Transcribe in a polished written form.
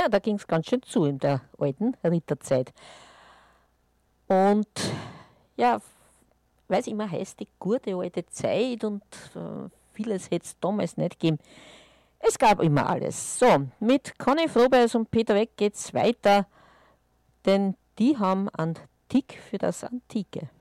Ja, da ging es ganz schön zu in der alten Ritterzeit. Und ja, weil es immer heißt, die gute alte Zeit und vieles hätte es damals nicht gegeben. Es gab immer alles. So, mit Conny Frobeis und Peter Weck geht's weiter, denn die haben einen Tick für das Antike.